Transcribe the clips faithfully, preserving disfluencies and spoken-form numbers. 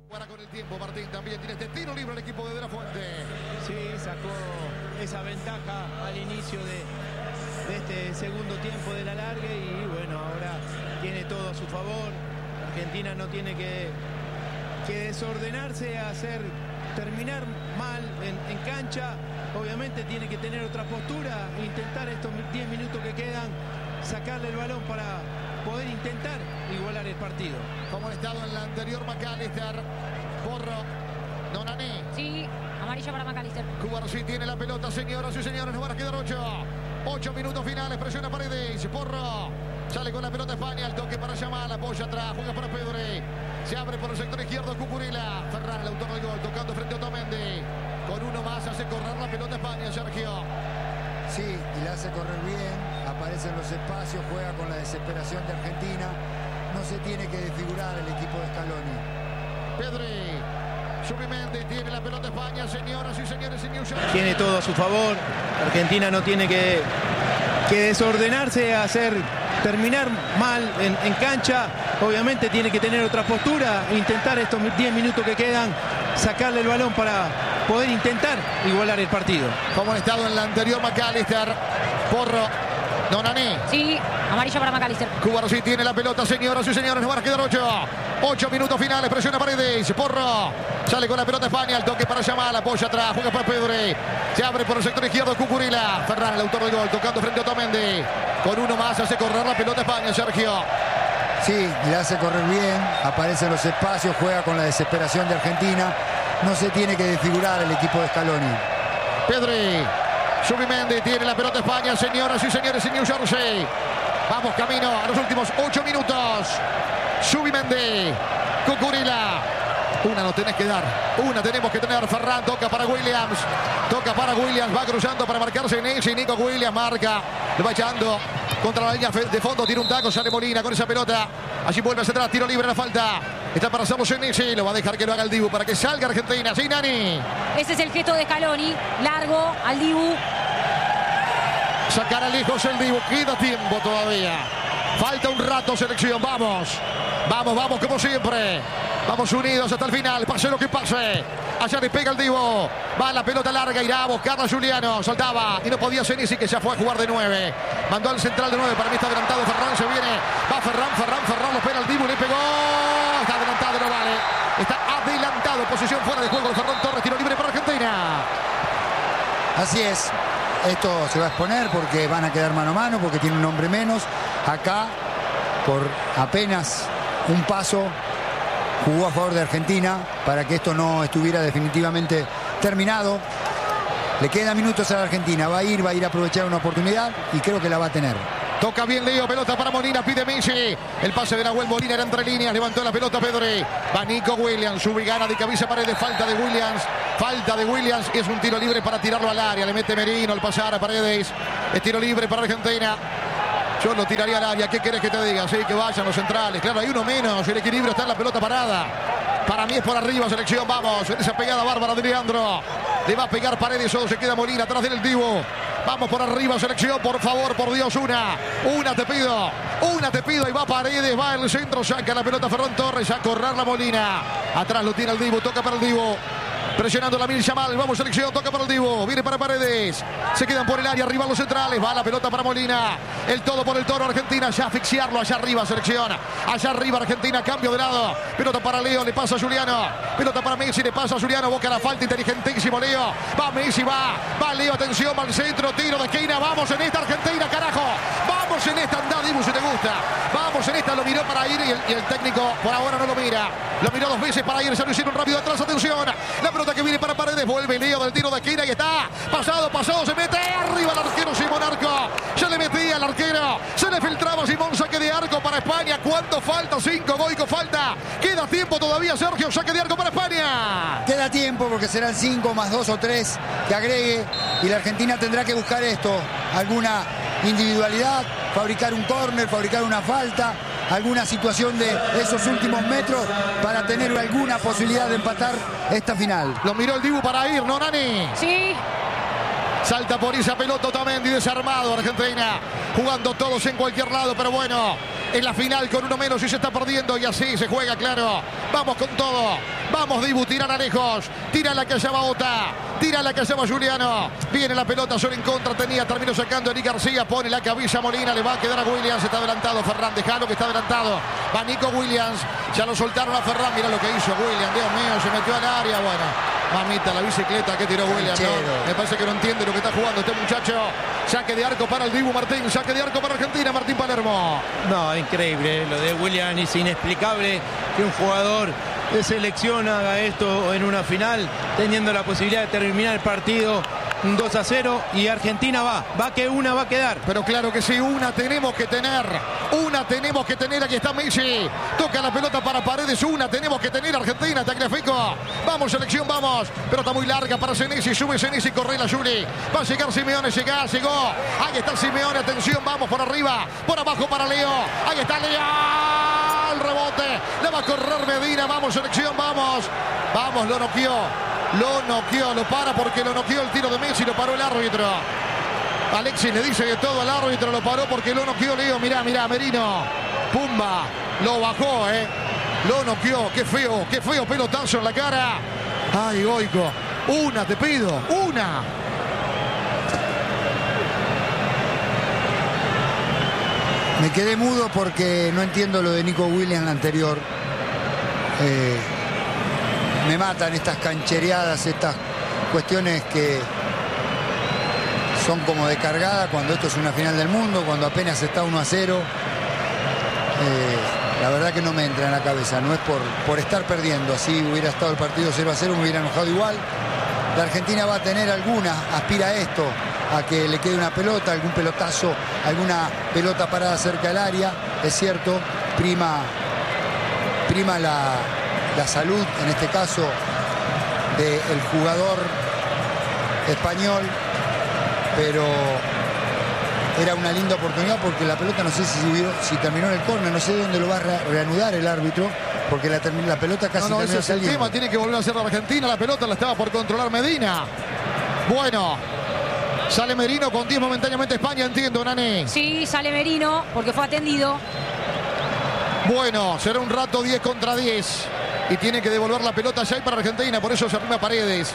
Para con el tiempo, Martín también tiene este tiro libre el equipo de De La Fuente. Sí, sacó esa ventaja al inicio de, de este segundo tiempo de la larga y bueno, ahora tiene todo a su favor. Argentina no tiene que, que desordenarse, hacer terminar mal en, en cancha. Obviamente tiene que tener otra postura, intentar estos diez minutos que quedan, sacarle el balón para poder intentar igualar el partido. Como han estado en la anterior, McAllister, Porro, Nonané. Sí, amarilla para McAllister. Cubarsí tiene la pelota, señoras y señores, nos van a quedar ocho. Ocho minutos finales, presiona Paredes, Porro. Sale con la pelota España, el toque para Yamal, apoya atrás, juega para Pedre. Se abre por el sector izquierdo Cucurella. Ferran, el autor del gol, tocando frente a Otamendi. Con uno más hace correr la pelota España, Sergio. Sí, y la hace correr bien, aparece en los espacios, juega con la desesperación de Argentina. No se tiene que desfigurar el equipo de Scaloni. Pedri, Subimendi tiene la pelota España, señoras y señores, en New York. Tiene todo a su favor. Argentina no tiene que, que desordenarse, hacer terminar mal en, en cancha. Obviamente tiene que tener otra postura, intentar estos diez minutos que quedan, sacarle el balón para poder intentar igualar el partido. Como han estado en la anterior, McAllister, Porro, Nonané. Sí, amarilla para McAllister. Cubarsí tiene la pelota, señoras y señores, nos van a quedar ocho. Ocho minutos finales, presiona Paredes, Porro. Sale con la pelota España, el toque para Yamal, apoya atrás, juega para Pedre. Se abre por el sector izquierdo Cucurella. Ferran, el autor del gol, tocando frente a Otamendi. Con uno más hace correr la pelota España, Sergio. Sí, la hace correr bien, aparece en los espacios, juega con la desesperación de Argentina. No se tiene que desfigurar el equipo de Scaloni. Pedri, Subimendi tiene la pelota España, señoras y señores, en New Jersey. Vamos camino a los últimos ocho minutos. Subimendi, Cucurella. Una nos tenés que dar, una tenemos que tener. Ferran toca para Williams, toca para Williams, va cruzando para marcarse Nessi. Nico Williams marca, lo va echando contra la línea de fondo, tira un taco, sale Molina con esa pelota. Allí vuelve hacia atrás, tiro libre, la falta. Está para hacerlo Senesi, lo va a dejar que lo haga el Dibu para que salga Argentina. Sí, Nani. Ese es el gesto de Scaloni, largo al Dibu. Sacar a lejos el Dibu, queda tiempo todavía. Falta un rato, selección, vamos. Vamos, vamos, como siempre. Vamos unidos hasta el final, pase lo que pase. Allá le pega el Dibu. Va la pelota larga, irá a buscarla a Juliano. Soltaba y no podía Senesi, que ya fue a jugar de nueve. Mandó al central de nueve, para mí está adelantado Ferran, se viene. Va Ferran, Ferran, Ferran, lo pega el Dibu, le pegó. Está adelantado, no vale. Está adelantado, posición fuera de juego de Ferran Torres, tiro libre para Argentina. Así es. Esto se va a exponer porque van a quedar mano a mano, porque tiene un hombre menos. Acá, por apenas un paso, jugó a favor de Argentina para que esto no estuviera definitivamente terminado. Le quedan minutos a la Argentina. Va a ir, va a ir a aprovechar una oportunidad y creo que la va a tener. Toca bien Leo, pelota para Molina, pide Messi. El pase de Nahuel Molina era entre líneas, levantó la pelota Pedri. Va Nico Williams, sube y gana de cabeza Paredes, falta de Williams. Falta de Williams y es un tiro libre para tirarlo al área. Le mete Merino al pasar a Paredes. Es tiro libre para Argentina. Yo lo tiraría al área, ¿qué querés que te diga? Sí, que vayan los centrales. Claro, hay uno menos, el equilibrio está en la pelota parada. Para mí es por arriba, selección, vamos. En esa pegada bárbara de Leandro. Le va a pegar Paredes, solo se queda Molina atrás del Dibu. Vamos por arriba, selección, por favor, por Dios, una. Una te pido, una te pido. Y va Paredes, va en el centro, saca la pelota Ferran Torres, a correr la Molina. Atrás lo tiene el Dibu, toca para el Dibu. Presionando la mil Yamal, vamos selección, toca para el Dibu, viene para Paredes, se quedan por el área, arriba los centrales, va la pelota para Molina, el todo por el toro, Argentina, ya asfixiarlo, allá arriba selección, allá arriba Argentina, cambio de lado, pelota para Leo, le pasa a Juliano, pelota para Messi, le pasa a Juliano, boca la falta, inteligentísimo Leo, va Messi, va, va Leo, atención, va al centro, tiro de esquina, vamos en esta Argentina, carajo, vamos en esta, andá Dibu si te gusta, vamos en esta, lo miró para ir y el, y el técnico por ahora no lo mira, lo miró dos veces para ir, se lo hicieron rápido atrás, atención, la pelota que viene para Paredes, vuelve Leo del tiro de esquina y está pasado, pasado, se mete arriba el arquero Simón Arco, ya le metía al arquero, se le filtraba Simón, saque de arco para España, ¿cuánto falta? Cinco, Goico falta, queda tiempo todavía Sergio, saque de arco para España. Queda tiempo porque serán cinco más dos o tres que agregue y la Argentina tendrá que buscar esto, alguna individualidad, fabricar un córner, fabricar una falta, alguna situación de esos últimos metros para tener alguna posibilidad de empatar esta final. Lo miró el Dibu para ir, ¿no, Nani? Sí. Salta por esa pelota Otamendi, desarmado Argentina, jugando todos en cualquier lado, pero bueno, en la final con uno menos y se está perdiendo y así se juega, claro. Vamos con todo, Vamos, Dibu, tira lejos. Tira la que allá va Ota. Tira la que allá va Juliano. Viene la pelota, solo en contra tenía. Terminó sacando Eric García. Pone la cabeza Molina. Le va a quedar a Williams. Está adelantado Ferran. Dejalo que está adelantado. Va Nico Williams. Ya lo soltaron a Ferran. Mira lo que hizo Williams. Dios mío, se metió al área. Bueno, mamita, la bicicleta que tiró Williams, ¿no? Me parece que no entiende lo que está jugando este muchacho. Saque de arco para el Dibu Martín. Saque de arco para Argentina. Martín Palermo. No, increíble. Lo de Williams es inexplicable que un jugador de selección haga esto en una final, teniendo la posibilidad de terminar el partido un dos a cero, y Argentina va, va que una va a quedar. Pero claro que sí, una tenemos que tener, una tenemos que tener. Aquí está Messi, toca la pelota para Paredes, una tenemos que tener. Argentina, Tagliafico, vamos selección, vamos, pero está muy larga para Senesi, sube Senesi, corre la Juli, va a llegar Simeone, llega, llegó, ahí está Simeone, atención, vamos por arriba, por abajo para Leo, ahí está Leo, el rebote, le va a correr Medina, vamos selección, vamos, vamos, lo noqueó. Lo noqueó, lo para porque lo noqueó el tiro de Messi, lo paró el árbitro. Alexis le dice de todo al árbitro, lo paró porque lo noqueó Leo. Mirá, mirá, Merino. Pumba, lo bajó, eh. Lo noqueó, qué feo, qué feo pelotazo en la cara. Ay, Goico. Una te pido, una. Me quedé mudo porque no entiendo lo de Nico Williams anterior. Eh... Me matan estas canchereadas, estas cuestiones que son como de cargada cuando esto es una final del mundo, cuando apenas está uno a cero. Eh, la verdad que no me entra en la cabeza, no es por, por estar perdiendo. Así hubiera estado el partido cero a cero, me hubiera enojado igual. La Argentina va a tener alguna, aspira a esto, a que le quede una pelota, algún pelotazo, alguna pelota parada cerca del área. Es cierto, prima, prima la... la salud, en este caso, del jugador español, pero era una linda oportunidad porque la pelota no sé si, subió, si terminó en el córner, no sé dónde lo va a re reanudar el árbitro, porque la, la pelota casi no, no, terminó ese es el tema, tiene que volver a hacer la Argentina, la pelota la estaba por controlar Medina. Bueno, sale Merino con diez momentáneamente España, entiendo, Nani. Sí, sale Merino porque fue atendido. Bueno, será un rato diez contra diez. Y tiene que devolver la pelota ya para Argentina. Por eso se arrima Paredes.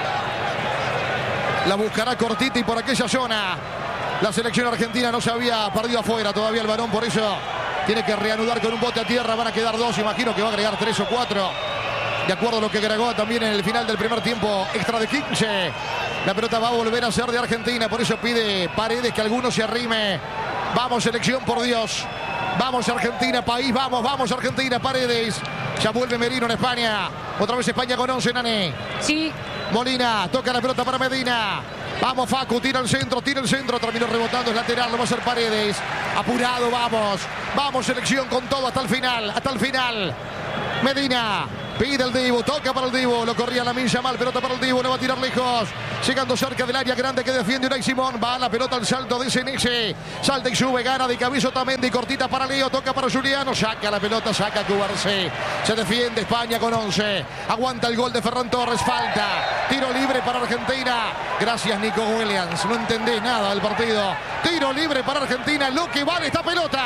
La buscará cortita y por aquella zona. La selección argentina no se había perdido afuera todavía el balón. Por eso tiene que reanudar con un bote a tierra. Van a quedar dos. Imagino que va a agregar tres o cuatro. De acuerdo a lo que agregó también en el final del primer tiempo extra de quince. La pelota va a volver a ser de Argentina. Por eso pide Paredes que alguno se arrime. Vamos selección, por Dios. Vamos Argentina, país, vamos, vamos Argentina, Paredes. Ya vuelve Merino en España. Otra vez España con once, Nani. Sí. Molina, toca la pelota para Medina. Vamos Facu, tira el centro, tira el centro. Terminó rebotando, es lateral, lo va a hacer Paredes. Apurado, vamos. Vamos selección con todo hasta el final, hasta el final. Medina, pide el Dibu, toca para el Dibu. Lo corría la Minja mal, pelota para el Dibu, le va a tirar lejos. Llegando cerca del área grande que defiende Unai Simón. Va la pelota al salto de Senesi. Salta y sube, gana de cabeza Otamendi. Cortita para Leo, toca para Juliano. Saca la pelota, saca Cubarsí. Se defiende España con once. Aguanta el gol de Ferran Torres, falta. Tiro libre para Argentina. Gracias Nico Williams, no entendés nada del partido. Tiro libre para Argentina, lo que vale esta pelota.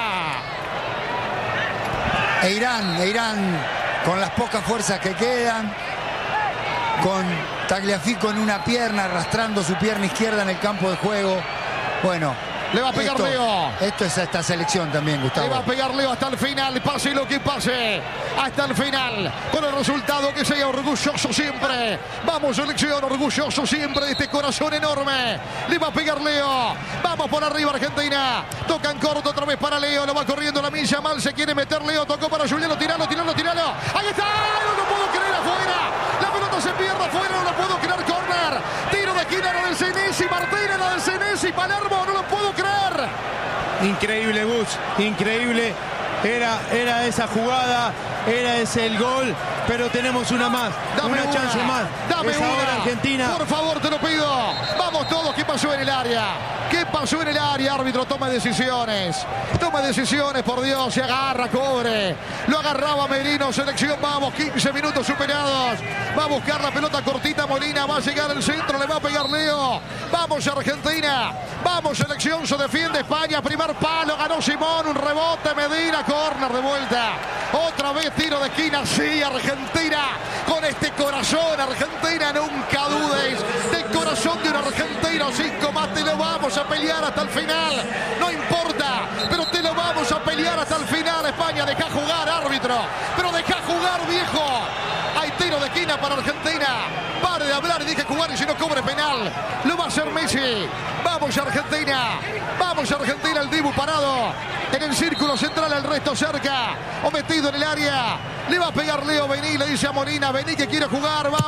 E Irán, e Irán con las pocas fuerzas que quedan, con Tagliafico en una pierna, arrastrando su pierna izquierda en el campo de juego. Bueno, le va a pegar esto, Leo. Esto es a esta selección también, Gustavo. Le va a pegar Leo hasta el final, pase lo que pase. Hasta el final, con el resultado que sea orgulloso siempre. Vamos selección, orgulloso siempre de este corazón enorme. Le va a pegar Leo. Vamos por arriba Argentina. Tocan corto otra vez para Leo. Lo va corriendo la Minja mal. Se quiere meter Leo. Tocó para Juliano. Tiralo, tiralo, tiralo. Ahí está. No lo puedo creer, afuera. La pelota se pierde afuera. No lo puedo creer. Corner. Tiro de esquina. Era del Senesi. Martín era del Senesi. Palermo. No lo puedo creer. Increíble, Gus. Increíble. Era, era esa jugada. Era ese el gol. Pero tenemos una más. Dame una, una chance más. Dame es una. ahora Argentina. Por favor, te lo pido. Vamos todos. ¿Qué pasó en el área? ¿Qué pasó en el área? Árbitro, toma decisiones. Toma decisiones, por Dios. Se agarra, cobre. Lo agarraba Merino. Selección, vamos. quince minutos superados. Va a buscar la pelota cortita Molina. Va a llegar al centro. Le va a pegar Leo. Vamos Argentina. Vamos selección. Se defiende España. Primer palo. Ganó Simón. Un rebote. Medina. Corner de vuelta. Otra vez tiro de esquina, sí, Argentina, con este corazón, Argentina, nunca dudes del corazón de un argentino, cinco más, te lo vamos a pelear hasta el final, no importa, pero te lo vamos a pelear hasta el final, España, deja jugar, árbitro, pero deja jugar, viejo, hay tiro de esquina para Argentina, pare de hablar y deje jugar y si no cobre penal, lo va a hacer Messi, vamos Argentina, vamos Argentina, el Dibu parado, en el círculo central, el resto cerca, o metido en el área, le va a pegar Leo, vení, le dice a Molina, vení que quiere jugar, va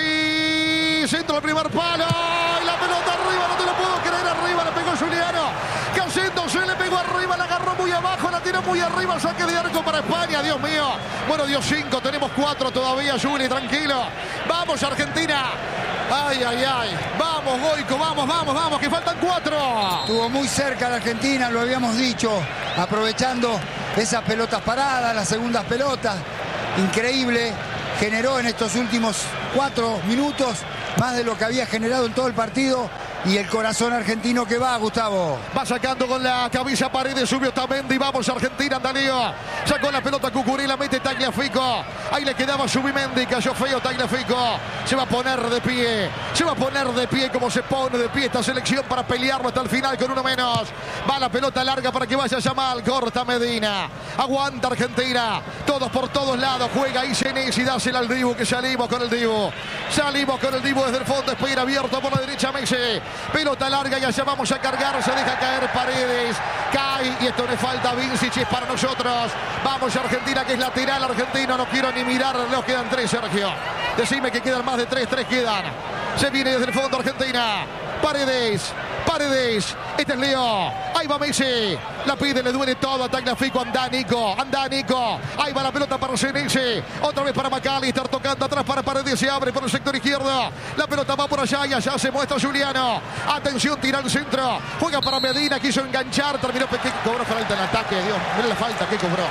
Messi, centro al primer palo, y la pelota arriba, no te lo puedo creer, arriba, le pegó Juliano, cayéndose, le pegó arriba, la agarró muy abajo, la tiró muy arriba, saque de arco para España, Dios mío, bueno, dio cinco, tenemos cuatro todavía, Juli, tranquilo, vamos Argentina, ay, ay, ay, vamos Goico, vamos, vamos, vamos, que faltan cuatro. Estuvo muy cerca la Argentina, lo habíamos dicho, aprovechando esas pelotas paradas, las segundas pelotas, increíble, generó en estos últimos cuatro minutos más de lo que había generado en todo el partido. Y el corazón argentino que va, Gustavo. Va sacando con la cabeza Paredes, subió Tamendi, vamos Argentina, Andalío. Sacó la pelota Cucurella, mete Tagliafico. Ahí le quedaba Subimendi, cayó feo Tagliafico. Se va a poner de pie, se va a poner de pie como se pone de pie esta selección para pelearlo hasta el final con uno menos. Va la pelota larga para que vaya Yamal, corta Medina. Aguanta Argentina, todos por todos lados, juega ahí Senesi y dásela al Dibu, que salimos con el Dibu. Salimos con el Dibu desde el fondo, espera abierto por la derecha Messi. Pelota larga y allá vamos a cargar, se deja caer Paredes, cae y esto le falta a Vincic, es para nosotros. Vamos Argentina, que es lateral argentino, no quiero ni mirar, nos quedan tres, Sergio. Decime que quedan más de tres, tres quedan. Se viene desde el fondo Argentina, Paredes, Paredes, este es Leo, ahí va Messi, la pide, le duele todo a Tagliafico, anda Nico, anda Nico, ahí va la pelota para Senesi, otra vez para McAllister, tocando atrás para Paredes, se abre por el sector izquierdo, la pelota va por allá y allá se muestra Juliano, atención, tira al centro, juega para Medina, quiso enganchar, terminó, cobró falta en ataque, Dios, mira la falta que cobró.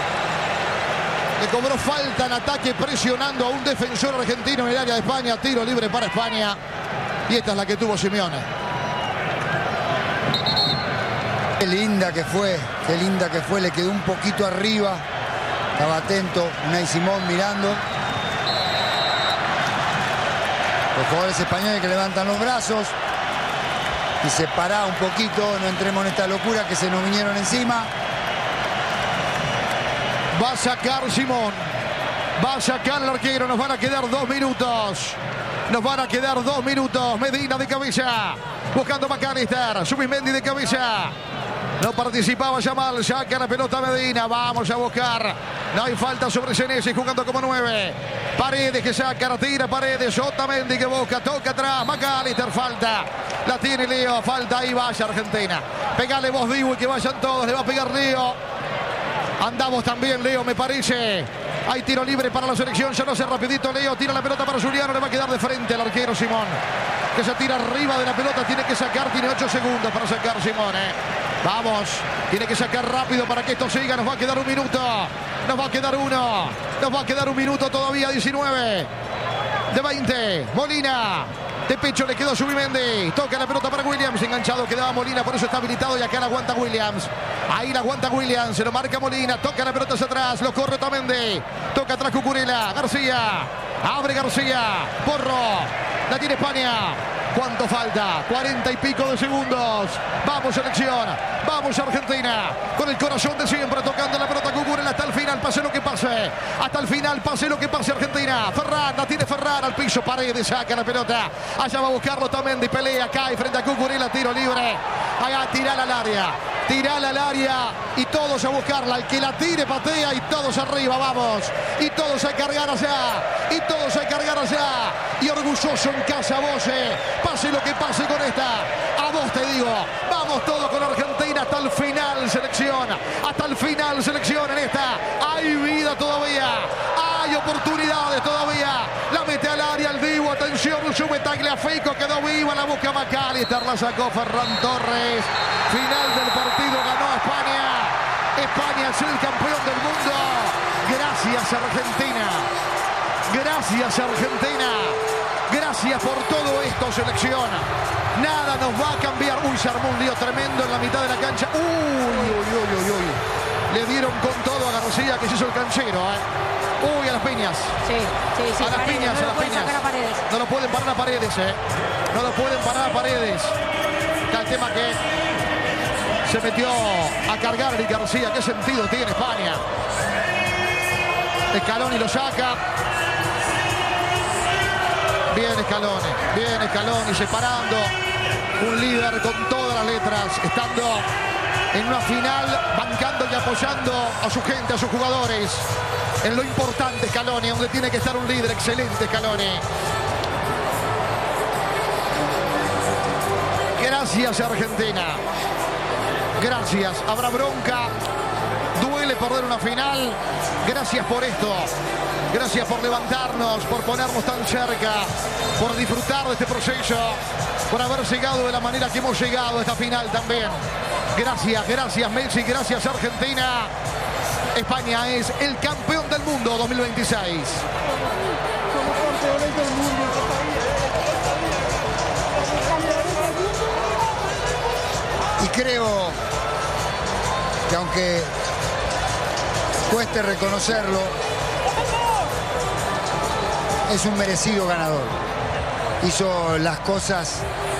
Le cobró falta en ataque presionando a un defensor argentino en el área de España, tiro libre para España y esta es la que tuvo Simeone. Qué linda que fue, qué linda que fue, le quedó un poquito arriba, estaba atento Unai Simón mirando. Los jugadores españoles que levantan los brazos y se para un poquito, no entremos en esta locura que se nos vinieron encima. Va a sacar Simón, va a sacar el arquero, nos van a quedar dos minutos. Nos van a quedar dos minutos. Medina de cabeza, buscando McAllister, Subimendi de cabeza. No participaba Yamal, saca la pelota Medina, vamos a buscar. No hay falta sobre Senesi, jugando como nueve. Paredes que saca, tira Paredes, Otamendi que busca, toca atrás, McAllister, falta. La tiene Leo, falta, ahí vaya Argentina. Pegale vos, Dibu, y que vayan todos, le va a pegar Leo. Andamos también, Leo, me parece. Hay tiro libre para la selección, ya no sé rapidito Leo, tira la pelota para Juliano, le va a quedar de frente al arquero Simón. Que se tira arriba de la pelota, tiene que sacar, tiene ocho segundos para sacar Simón, eh. Vamos, tiene que sacar rápido para que esto siga, nos va a quedar un minuto, nos va a quedar uno, nos va a quedar un minuto todavía, diecinueve de veinte, Molina. De pecho le quedó Subimendi. Toca la pelota para Williams. Enganchado quedaba Molina, por eso está habilitado y acá la aguanta Williams. Ahí la aguanta Williams. Se lo marca Molina. Toca la pelota hacia atrás. Lo corre Otamendi. Toca atrás Cucurella. García. Abre García. Porro. La tiene España. ¿Cuánto falta? cuarenta y pico de segundos. Vamos selección. Vamos Argentina. Con el corazón de siempre tocando la pelota Cucurella hasta el final. Pase lo que pase. Hasta el final pase lo que pase Argentina. Ferran. La tiene Ferran al piso. Paredes saca la pelota. Allá va a buscarlo Otamendi. Pelea. Cae frente a Cucurella. Tiro libre. Allá tirala al área. Tirala al área. Y todos a buscarla. El que la tire patea. Y todos arriba. Vamos. Y todos a cargar allá. Y todos a cargar allá. Y orgulloso en casa Bosse. Pase lo que pase con esta. A vos te digo. Vamos todos con Argentina hasta el final, selección. Hasta el final, selección en esta. Hay vida todavía. Hay oportunidades todavía. La mete al área el Dibu. Atención, sube Tagliafico. Quedó viva. La busca McAllister. La sacó Ferran Torres. Final del partido. Ganó España. España es el campeón del mundo. Gracias, Argentina. Gracias, Argentina. Gracias por todo esto, selección. Nada nos va a cambiar. Uy, se armó un lío tremendo en la mitad de la cancha. Uy, uy, uy, uy, uy. Le dieron con todo a García, que se hizo el canchero. ¿eh? Uy, a las piñas. Sí, sí, sí. A las Paredes, piñas, no a lo las pueden piñas. sacar a Paredes. No lo pueden parar a Paredes, ¿eh? No lo pueden parar a Paredes. Está el tema que se metió a cargar Eric García. ¿Qué sentido tiene España? Scaloni lo saca. Bien Scaloni, bien Scaloni separando. Un líder con todas las letras, estando en una final, bancando y apoyando a su gente, a sus jugadores. En lo importante Scaloni, donde tiene que estar un líder. Excelente Scaloni. Gracias Argentina. Gracias. Habrá bronca. Duele perder una final. Gracias por esto. Gracias por levantarnos, por ponernos tan cerca, por disfrutar de este proceso, por haber llegado de la manera que hemos llegado a esta final también. Gracias, gracias Messi, gracias Argentina. España es el campeón del mundo dos mil veintiséis. Y creo que aunque cueste reconocerlo, es un merecido ganador. Hizo las cosas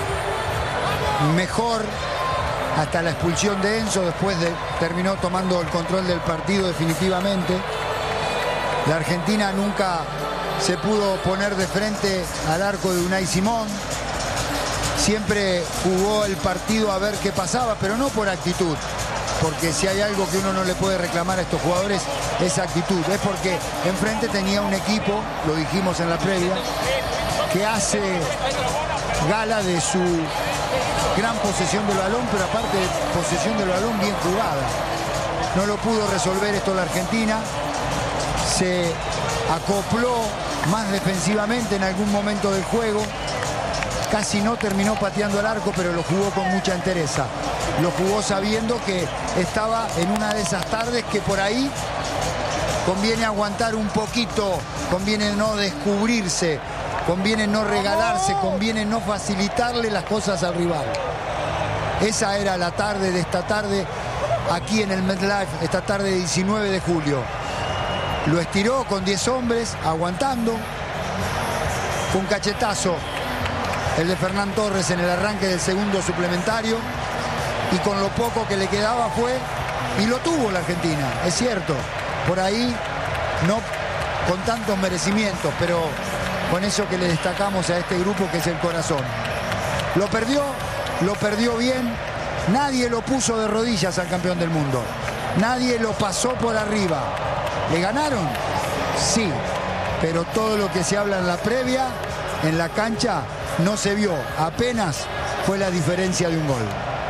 mejor hasta la expulsión de Enzo. Después de, terminó tomando el control del partido definitivamente. La Argentina nunca se pudo poner de frente al arco de Unai Simón. Siempre jugó el partido a ver qué pasaba, pero no por actitud. Porque si hay algo que uno no le puede reclamar a estos jugadores es actitud. Es porque enfrente tenía un equipo, lo dijimos en la previa, que hace gala de su gran posesión del balón, pero aparte de posesión del balón bien jugada. No lo pudo resolver esto la Argentina. Se acopló más defensivamente en algún momento del juego. Casi no terminó pateando el arco, pero lo jugó con mucha entereza. Lo jugó sabiendo que estaba en una de esas tardes que por ahí conviene aguantar un poquito, conviene no descubrirse, conviene no regalarse, conviene no facilitarle las cosas al rival. Esa era la tarde de esta tarde aquí en el MetLife, esta tarde de diecinueve de julio. Lo estiró con diez hombres, aguantando. Fue un cachetazo el de Fernán Torres en el arranque del segundo suplementario. Y con lo poco que le quedaba fue, y lo tuvo la Argentina, es cierto. Por ahí, no con tantos merecimientos, pero con eso que le destacamos a este grupo que es el corazón. Lo perdió, lo perdió bien. Nadie lo puso de rodillas al campeón del mundo. Nadie lo pasó por arriba. ¿Le ganaron? Sí. Pero todo lo que se habla en la previa, en la cancha, no se vio. Apenas fue la diferencia de un gol.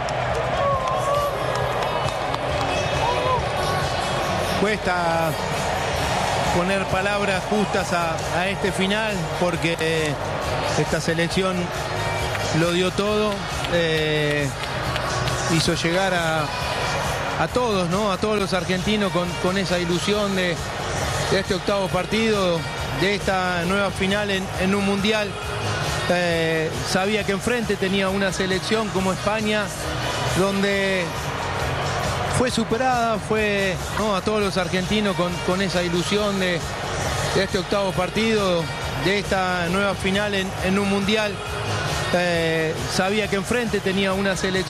Cuesta poner palabras justas a, a este final porque eh, esta selección lo dio todo, eh, hizo llegar a, a todos, ¿no? A todos los argentinos con, con esa ilusión de, de este octavo partido, de esta nueva final en, en un mundial. Eh, sabía que enfrente tenía una selección como España, donde fue superada, fue, ¿no? A todos los argentinos con, con esa ilusión de, de este octavo partido, de esta nueva final en, en un mundial. Eh, sabía que enfrente tenía una selección